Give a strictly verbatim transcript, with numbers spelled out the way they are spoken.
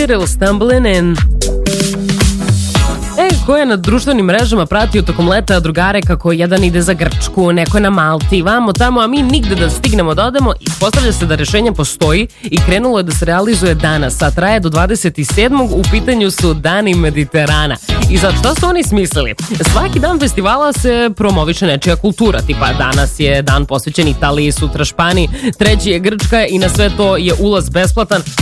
Cyril Stumbling In. E, ko je na društvenim mrežama pratio tokom leta drugare kako jedan ide za Grčku, neko je na Malti, vamo tamo, a mi nigde da stignemo da odemo, ispostavlja se da rešenje postoji i krenulo je da se realizuje danas, a traje do dvadeset sedmog U pitanju su Dani Mediterana. I sad, šta su oni smislili? Svaki dan festivala se promoviše nečija kultura, tipa danas je dan posvećen Italiji, sutra Španiji, treći je Grčka i na sve to je ulaz besplatan.